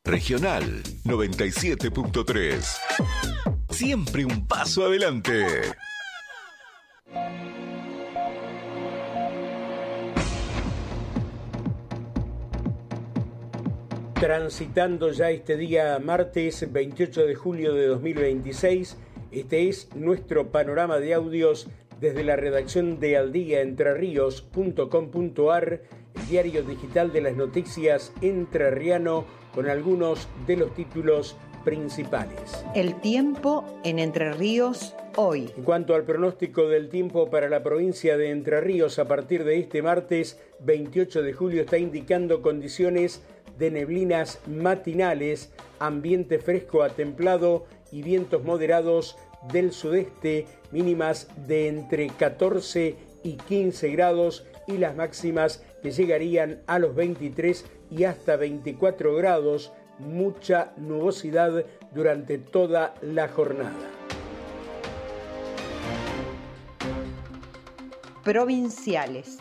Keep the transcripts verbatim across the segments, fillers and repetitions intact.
Regional noventa y siete punto tres. Siempre un paso adelante. Transitando ya este día martes veintiocho de julio de dos mil veintiséis, este es nuestro panorama de audios desde la redacción de aldiaentrerríos punto com punto ar, el diario digital de las noticias entrerriano, con algunos de los títulos principales. El tiempo en Entre Ríos hoy. En cuanto al pronóstico del tiempo para la provincia de Entre Ríos, a partir de este martes veintiocho de julio está indicando condiciones de neblinas matinales, ambiente fresco a templado y vientos moderados del sudeste, mínimas de entre catorce y quince grados y las máximas que llegarían a los veintitrés y hasta veinticuatro grados, mucha nubosidad durante toda la jornada. Provinciales.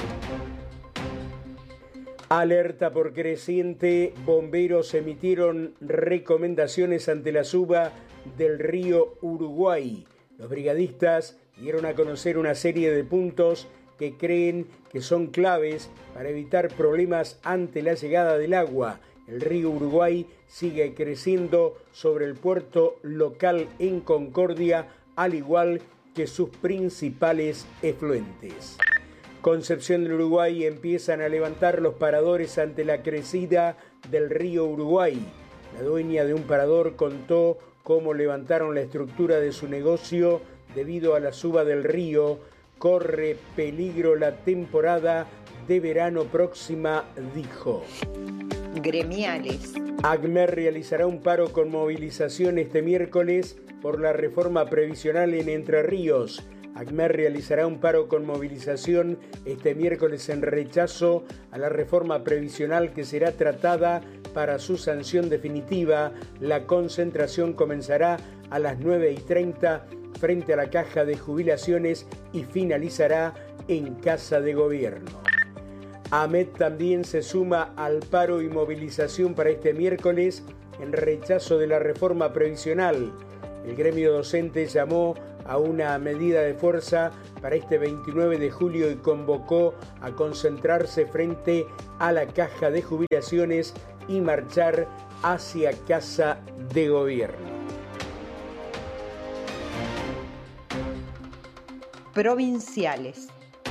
Alerta por creciente, bomberos emitieron recomendaciones ante la suba del río Uruguay. Los brigadistas dieron a conocer una serie de puntos que creen que son claves para evitar problemas ante la llegada del agua. El río Uruguay sigue creciendo sobre el puerto local en Concordia, al igual que sus principales efluentes. Concepción del Uruguay empiezan a levantar los paradores ante la crecida del río Uruguay. La dueña de un parador contó cómo levantaron la estructura de su negocio debido a la suba del río. Corre peligro la temporada de verano próxima, dijo. Gremiales. ACMER realizará un paro con movilización este miércoles por la reforma previsional en Entre Ríos. ACMER realizará un paro con movilización este miércoles en rechazo a la reforma previsional que será tratada para su sanción definitiva. La concentración comenzará a las nueve y treinta frente a la Caja de Jubilaciones y finalizará en Casa de Gobierno. AMET también se suma al paro y movilización para este miércoles en rechazo de la reforma previsional. El gremio docente llamó a una medida de fuerza para este veintinueve de julio y convocó a concentrarse frente a la Caja de Jubilaciones y marchar hacia Casa de Gobierno. Provinciales.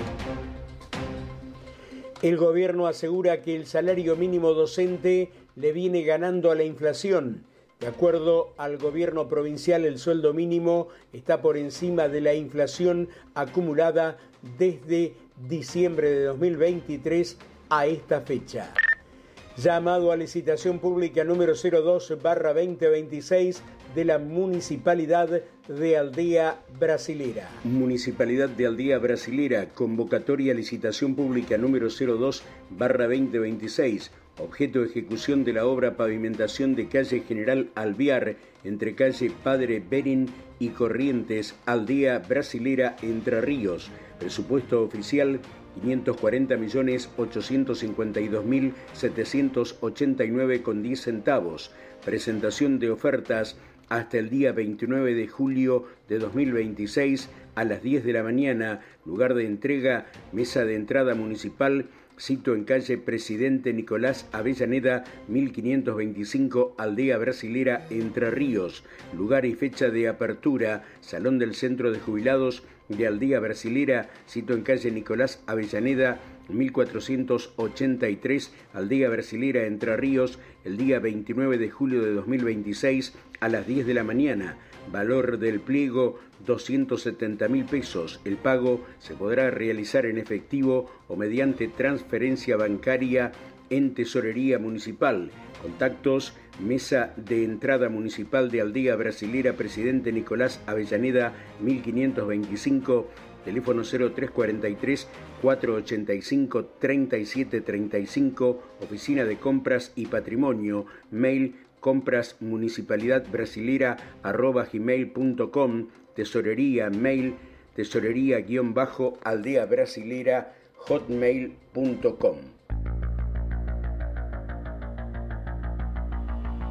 El gobierno asegura que el salario mínimo docente le viene ganando a la inflación. De acuerdo al gobierno provincial, el sueldo mínimo está por encima de la inflación acumulada desde diciembre de dos mil veintitrés a esta fecha. Llamado a licitación pública número cero dos barra veinte veintiséis de la Municipalidad de Aldea Brasilera. Municipalidad de Aldea Brasilera, convocatoria a licitación pública número cero dos barra veinte veintiséis. Objeto de ejecución de la obra pavimentación de calle General Alvear entre calle Padre Berín y Corrientes, Aldea Brasilera, Entre Ríos. Presupuesto oficial quinientos cuarenta millones ochocientos cincuenta y dos mil setecientos ochenta y nueve con diez centavos. Presentación de ofertas hasta el día veintinueve de julio de dos mil veintiséis a las diez de la mañana. Lugar de entrega, mesa de entrada municipal. Sito en calle Presidente Nicolás Avellaneda, mil quinientos veinticinco, Aldea Brasilera, Entre Ríos. Lugar y fecha de apertura, Salón del Centro de Jubilados de Aldea Brasilera, sito en calle Nicolás Avellaneda, mil cuatrocientos ochenta y tres, Aldea Brasilera, Entre Ríos, el día veintinueve de julio de dos mil veintiséis a las diez de la mañana. Valor del pliego, doscientos setenta mil pesos. El pago se podrá realizar en efectivo o mediante transferencia bancaria en Tesorería Municipal. Contactos: Mesa de Entrada Municipal de Aldea Brasilera, Presidente Nicolás Avellaneda, mil quinientos veinticinco, teléfono cero tres cuarenta y tres, cuatrocientos ochenta y cinco, treinta y siete treinta y cinco, Oficina de Compras y Patrimonio, mail compras municipalidad brasilera arroba gmail punto com, tesorería, mail tesorería guión bajo aldea brasilera hotmail punto com.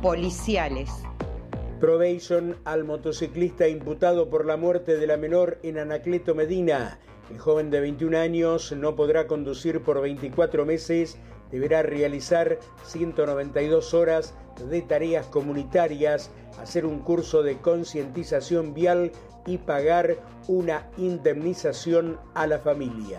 Policiales. Probation al motociclista imputado por la muerte de la menor en Anacleto, Medina. El joven de veintiún años no podrá conducir por veinticuatro meses, deberá realizar ciento noventa y dos horas de tareas comunitarias, hacer un curso de concientización vial y pagar una indemnización a la familia.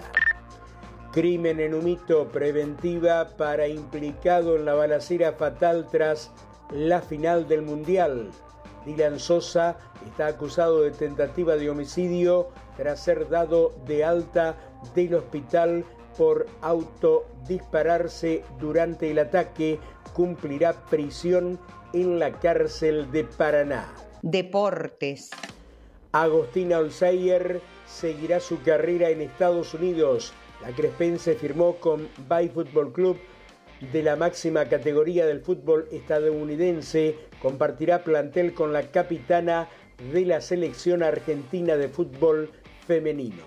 Crimen en Humito, preventiva para implicado en la balacera fatal tras la final del Mundial. Dylan Sosa está acusado de tentativa de homicidio tras ser dado de alta del hospital por autodispararse durante el ataque. Cumplirá prisión en la cárcel de Paraná. Deportes. Agostina Olsayer seguirá su carrera en Estados Unidos. La crespense firmó con Bay Football Club de la máxima categoría del fútbol estadounidense. Compartirá plantel con la capitana de la selección argentina de fútbol femenino.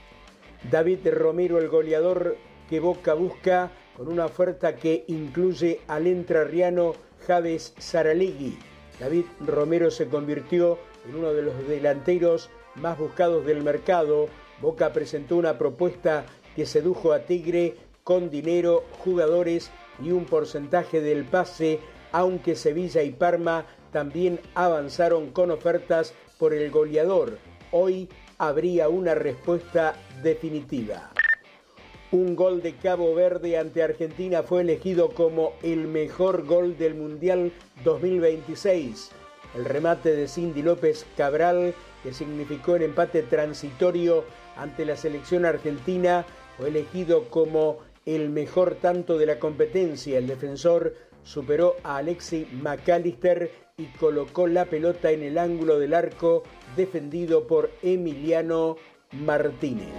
David Romero, el goleador que Boca busca, con una oferta que incluye al entrerriano Javes Saralegui. David Romero se convirtió en uno de los delanteros más buscados del mercado. Boca presentó una propuesta que sedujo a Tigre con dinero, jugadores y un porcentaje del pase, aunque Sevilla y Parma también avanzaron con ofertas por el goleador. Hoy habría una respuesta definitiva. Un gol de Cabo Verde ante Argentina fue elegido como el mejor gol del Mundial dos mil veintiséis. El remate de Cindy López Cabral, que significó el empate transitorio ante la selección argentina, fue elegido como el mejor tanto de la competencia. El defensor superó a Alexis McAllister y colocó la pelota en el ángulo del arco, defendido por Emiliano Martínez.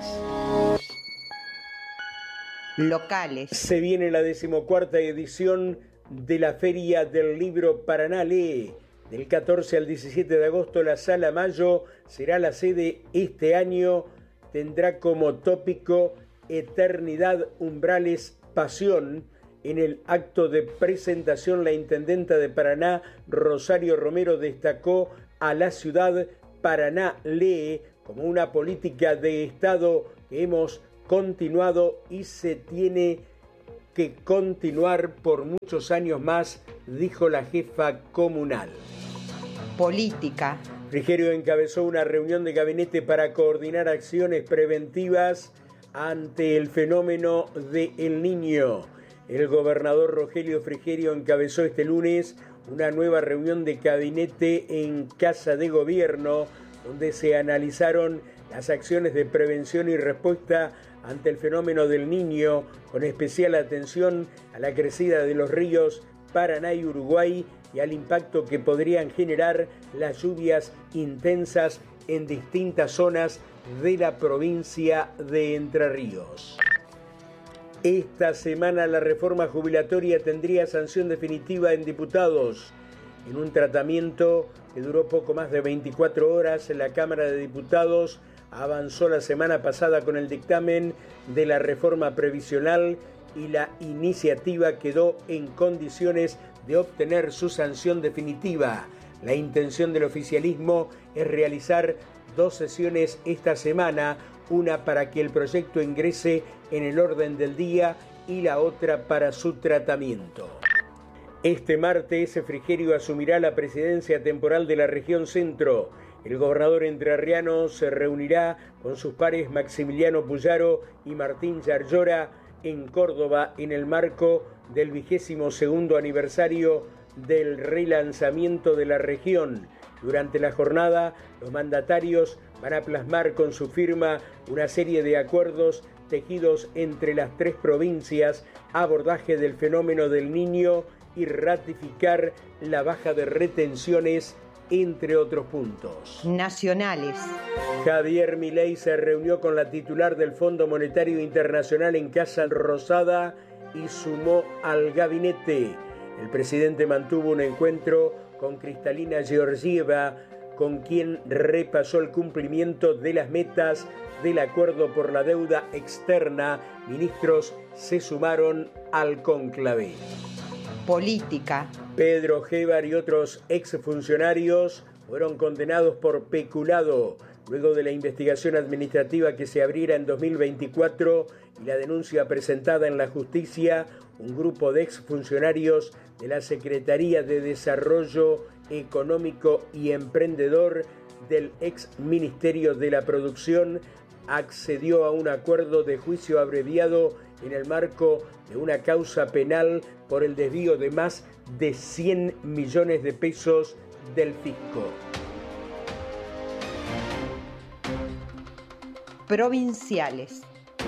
Locales. Se viene la decimocuarta edición de la Feria del Libro Paraná Lee. Del catorce al diecisiete de agosto, la Sala Mayo será la sede este año. Tendrá como tópico Eternidad, Umbrales, Pasión. En el acto de presentación, la intendenta de Paraná, Rosario Romero, destacó a la ciudad Paraná Lee como una política de Estado que hemos continuado y se tiene que continuar por muchos años más, dijo la jefa comunal. Política. Frigerio encabezó una reunión de gabinete para coordinar acciones preventivas ante el fenómeno de El Niño. El gobernador Rogelio Frigerio encabezó este lunes una nueva reunión de gabinete en Casa de Gobierno, donde se analizaron las acciones de prevención y respuesta ante el fenómeno del Niño, con especial atención a la crecida de los ríos Paraná y Uruguay y al impacto que podrían generar las lluvias intensas en distintas zonas de la provincia de Entre Ríos. Esta semana la reforma jubilatoria tendría sanción definitiva en diputados. En un tratamiento que duró poco más de veinticuatro horas, la Cámara de Diputados avanzó la semana pasada con el dictamen de la reforma previsional y la iniciativa quedó en condiciones de obtener su sanción definitiva. La intención del oficialismo es realizar dos sesiones esta semana, una para que el proyecto ingrese en el orden del día y la otra para su tratamiento. Este martes, Frigerio asumirá la presidencia temporal de la región centro. El gobernador entrerriano se reunirá con sus pares Maximiliano Puyaro y Martín Yarlora en Córdoba en el marco del vigésimo segundo aniversario del relanzamiento de la región. Durante la jornada, los mandatarios van a plasmar con su firma una serie de acuerdos tejidos entre las tres provincias, abordaje del fenómeno del Niño y ratificar la baja de retenciones, entre otros puntos. Nacionales. Javier Milei se reunió con la titular del Fondo Monetario Internacional en Casa Rosada y sumó al gabinete. El presidente mantuvo un encuentro con Kristalina Georgieva, con quien repasó el cumplimiento de las metas del acuerdo por la deuda externa. Ministros se sumaron al cónclave. Política. Pedro Gévar y otros exfuncionarios fueron condenados por peculado luego de la investigación administrativa que se abriera en dos mil veinticuatro y la denuncia presentada en la justicia. Un grupo de exfuncionarios de la Secretaría de Desarrollo Económico y Emprendedor del ex Ministerio de la Producción accedió a un acuerdo de juicio abreviado en el marco de una causa penal por el desvío de más de cien millones de pesos del fisco. Provinciales.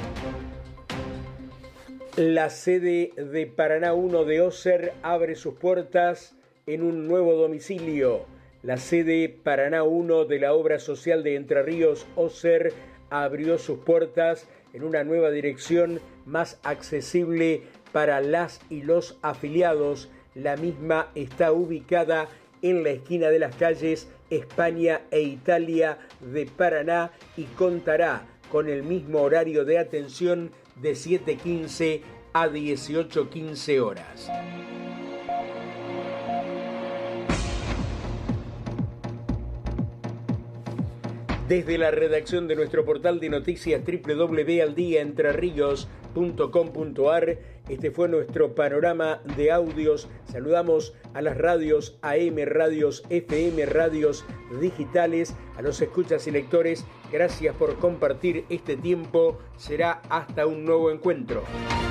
La sede de Paraná uno de Oser abre sus puertas en un nuevo domicilio. La sede Paraná uno de la obra social de Entre Ríos Oser abrió sus puertas en una nueva dirección más accesible para las y los afiliados. La misma está ubicada en la esquina de las calles España e Italia de Paraná y contará con el mismo horario de atención de siete quince a dieciocho quince horas. Desde la redacción de nuestro portal de noticias doble u doble u doble u punto al día entre ríos punto com punto a r, este fue nuestro panorama de audios. Saludamos a las radios A M, radios F M, radios digitales, a los escuchas y lectores. Gracias por compartir este tiempo. Será hasta un nuevo encuentro.